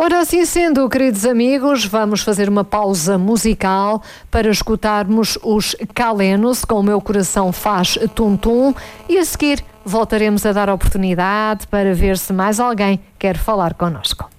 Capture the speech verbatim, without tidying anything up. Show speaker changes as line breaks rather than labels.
Ora, assim sendo, queridos amigos, vamos fazer uma pausa musical para escutarmos os Calenos com O Meu Coração Faz Tum-Tum e a seguir voltaremos a dar oportunidade para ver se mais alguém quer falar connosco.